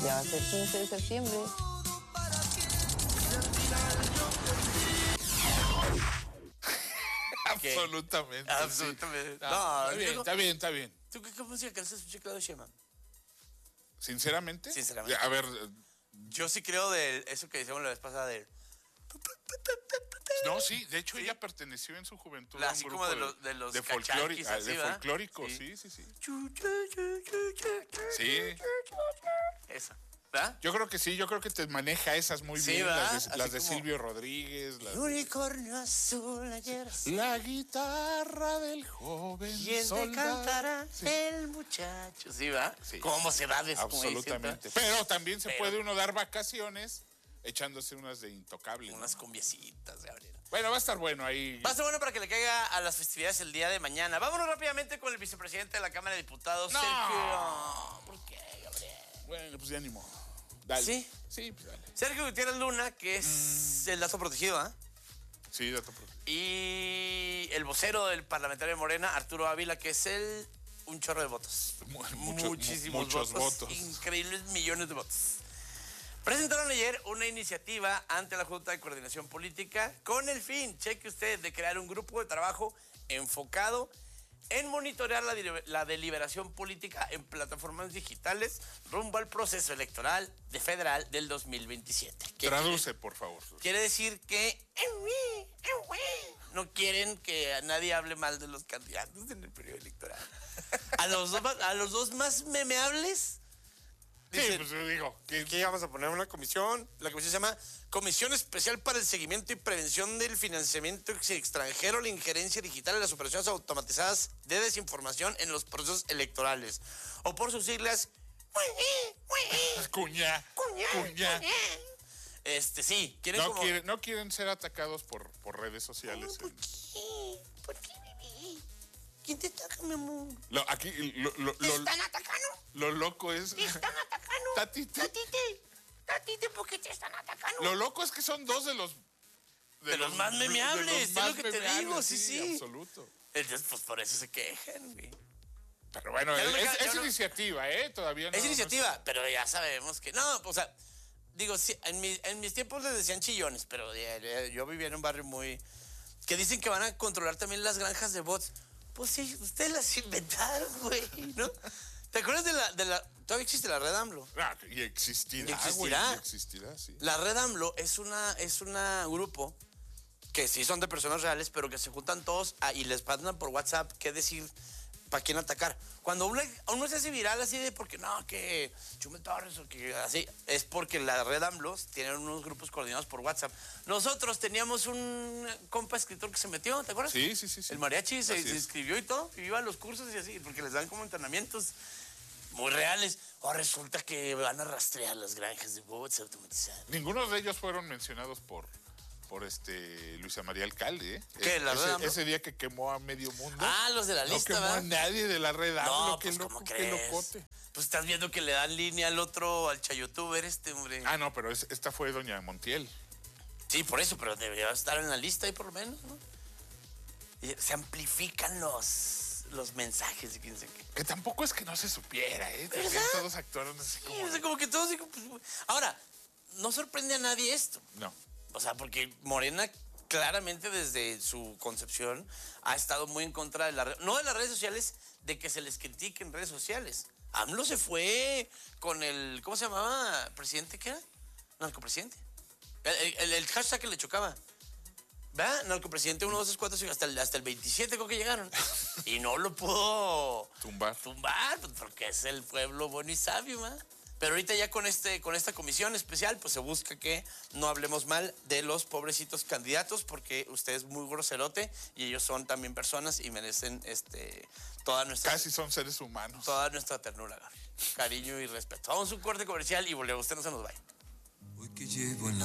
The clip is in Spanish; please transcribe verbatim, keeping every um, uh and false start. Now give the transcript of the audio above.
Ya va a ser quince de septiembre. Absolutamente. Absolutamente. Sí. No, No, está bien, digo, está bien, está bien. ¿Tú qué, qué música cantas escuchar Claudio Sheinbaum? ¿Sinceramente? Sinceramente. A ver, Yo sí creo de eso que decíamos la vez pasada de... no, sí, de hecho ¿Sí? ella perteneció en su juventud La, a un así grupo como de los, de los de, folclórico, cachanquis, así, de ¿verdad? folclórico, Sí. sí, sí, sí. Sí. Sí, Esa, ¿verdad? yo creo que sí, yo creo que te maneja esas muy Sí, bien, ¿verdad? las de, las Así de como- Silvio Rodríguez, las de- Unicornio azul ayer. la guitarra del joven ¿Quién te soldado. cantará? Sí, El muchacho. ¿Sí, va? sí. ¿Cómo se va de Absolutamente. Pero también se Pero- puede uno dar vacaciones echándose unas de intocable. ¿no? Unas cumbiecitas, Gabriela. Bueno, va a estar bueno ahí. Va a ser bueno para que le caiga a las festividades el día de mañana. Vámonos rápidamente con el vicepresidente de la Cámara de Diputados, No. Sergio. ¿Por qué, Gabriel? Bueno, pues ya ni modo. Dale. ¿Sí? Sí, pues dale. Sergio Gutiérrez Luna, que es Mm. el dato protegido, ¿ah? Sí, dato protegido. Y el vocero del parlamentario de Morena, Arturo Ávila, que es el un chorro de votos. Mu- muchos- Muchísimos muchos votos, votos. Increíbles millones de votos. Presentaron ayer una iniciativa ante la Junta de Coordinación Política con el fin, cheque usted, de crear un grupo de trabajo enfocado en monitorear la, deliber- la deliberación política en plataformas digitales rumbo al proceso electoral de federal del dos mil veintisiete. ¿Qué Traduce, por favor. Quiere decir que no quieren que nadie hable mal de los candidatos en el periodo electoral. A los dos, a los dos más memeables, Sí, dicen, pues yo digo. Que, aquí vamos a poner una comisión. La comisión se llama Comisión Especial para el Seguimiento y Prevención del Financiamiento Extranjero, la Injerencia Digital y las Operaciones Automatizadas de Desinformación en los Procesos Electorales. O por sus siglas, cuña, cuña. Este, sí, quieren No, como... quieren, no quieren ser atacados por, por redes sociales. ¿Por eh. qué? ¿Por qué, bebé? ¿Quién te ataca, mi amor? Lo, aquí, lo, lo, ¿Te lo, están atacando? lo loco es. ¿Te están atacando? Tatite. Tatite. Tatite, ¿por qué te están atacando? Lo loco es que son dos de los. De los más memeables, de los es lo más que te memeables, digo, sí, sí. Absoluto. Entonces, pues por eso se quejan, güey. Pero bueno, Ya no me es, ca- ya es no- iniciativa, ¿eh? Todavía no. Es no iniciativa, pero ya sabemos que no, o sea, digo, sí, en, mi- en mis tiempos les decían chillones, pero ya- ya- yo vivía en un barrio muy... que dicen que van a controlar también las granjas de bots. Pues sí, ustedes las inventaron, güey, ¿no? ¿Te acuerdas de la, de la... todavía existe la red AMLO? Ah, y existirá. Y existirá. Güey, y existirá, sí. La red AMLO es una es una grupo que sí son de personas reales, pero que se juntan todos a- y les mandan por WhatsApp qué decir, para quién atacar. Cuando uno, uno se hace viral así de porque no, que Chumel Torres o que así, es porque la red AMLO tiene unos grupos coordinados por WhatsApp. Nosotros teníamos un compa escritor que se metió, ¿te acuerdas? Sí, sí, sí. sí. El mariachi se, Así se es. inscribió y todo, y iba a los cursos y así, porque les dan como entrenamientos muy reales. O resulta que van a rastrear las granjas de bots automatizadas. Ninguno de ellos fueron mencionados por, por este Luisa María Alcalde, ¿eh? ¿Qué, la ese, red AMLO? ese día que quemó a medio mundo. Ah, los de la no lista, quemó ¿verdad? a nadie de la red AMLO. No, qué pues, loco, ¿cómo qué crees? locote. Pues estás viendo que le dan línea al otro, al chayoutuber este, hombre. Ah, no, pero es- esta fue doña Montiel. Sí, por eso, pero debería estar en la lista ahí por lo menos, ¿no? Y se amplifican los, los mensajes, quién sabe qué. Que tampoco es que no se supiera, ¿eh? También ¿Verdad? todos actuaron así Sí, como... o sea, como que todos digo, pues, ahora, no sorprende a nadie esto. No. O sea, porque Morena claramente desde su concepción ha estado muy en contra de las redes, no de las redes sociales, de que se les critique en redes sociales. AMLO se fue con el, ¿cómo se llamaba? ¿Presidente qué era? Narcopresidente. El, el, el hashtag que le chocaba. ¿Verdad? Narcopresidente uno, dos, tres, cuatro, cinco, hasta el, hasta el veintisiete creo que llegaron. Y no lo pudo Tumbar. tumbar, pues, porque es el pueblo bueno y sabio, ¿verdad? Pero ahorita ya con este con esta comisión especial, pues se busca que no hablemos mal de los pobrecitos candidatos, porque usted es muy groserote y ellos son también personas y merecen este toda nuestra Casi son seres humanos. toda nuestra ternura, Gabriel. Cariño y respeto. Vamos a un corte comercial y volvemos. Usted no se nos vaya. Hoy que llevo en la